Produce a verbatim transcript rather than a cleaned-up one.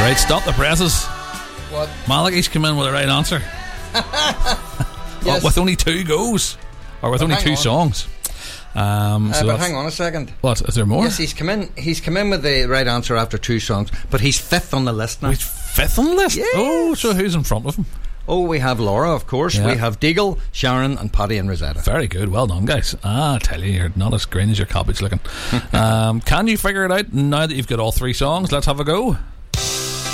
Right, stop the presses. What? Malachi's come in with the right answer. Yes. With only two goes, or with But only hang two on. songs. Um, Uh, so but that's- hang on a second. What, is there more? Yes, he's come in. He's come in with the right answer after two songs, but he's fifth on the list now. He's fifth on the list. Yes. Oh, so who's in front of him? Oh, we have Laura, of course. Yeah. We have Deagle, Sharon, and Paddy and Rosetta. Very good, well done, guys. Ah, I tell you, you're not as green as your cabbage looking. um, can you figure it out now that you've got all three songs? Let's have a go.